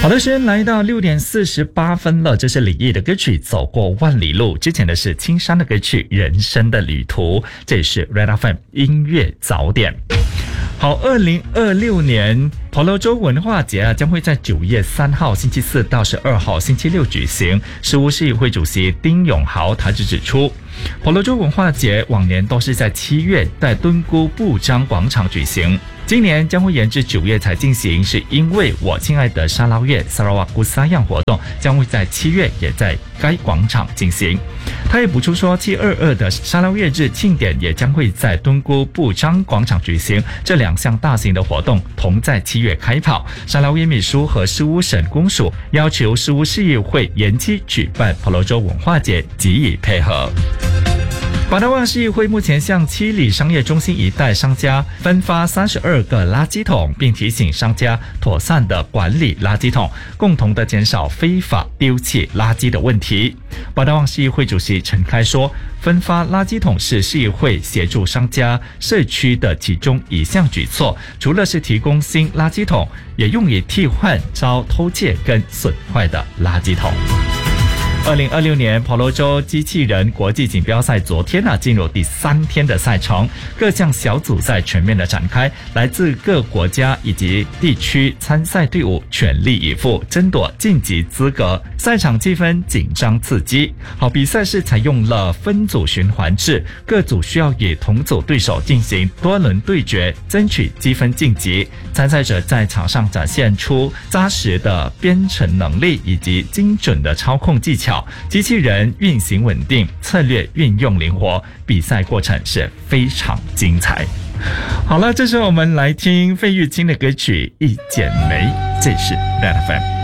好的，时间来到6:48了，这是李毅的歌曲《走过万里路》，之前的是青山的歌曲《人生的旅途》，这也是 Red FM 音乐早点。好，2026年婆罗洲文化节将会在9月3号星期四到12号星期六举行。事务市议会主席丁永豪他就指出，婆罗洲文化节往年都是在7月在敦姑布章广场举行，今年将会延至9月才进行，是因为我亲爱的沙捞越 Sarawak Kusayang 活动将会在7月也在该广场进行。他也补充说，722的沙捞越日庆典也将会在敦姑布章广场举行，这2项大型的活动同在7月开跑。沙捞越秘书和事务省公署要求事务市议会延期举办婆罗洲文化节，给予配合。巴达旺市议会目前向七里商业中心一带商家分发32个垃圾桶，并提醒商家妥善的管理垃圾桶，共同的减少非法丢弃垃圾的问题。巴达旺市议会主席陈开说，分发垃圾桶是市议会协助商家社区的其中一项举措，除了是提供新垃圾桶，也用以替换遭偷窃跟损坏的垃圾桶。2026年婆罗洲机器人国际锦标赛昨天进入第3天的赛程，各项小组赛全面的展开，来自各国家以及地区参赛队伍全力以赴争夺晋级资格，赛场气氛紧张刺激。好，比赛是采用了分组循环制，各组需要与同组对手进行多轮对决，争取积分晋级。参赛者在场上展现出扎实的编程能力以及精准的操控技巧，机器人运行稳定，策略运用灵活，比赛过程是非常精彩。好了，这时候我们来听费玉清的歌曲《一剪梅》，这是 Red FM。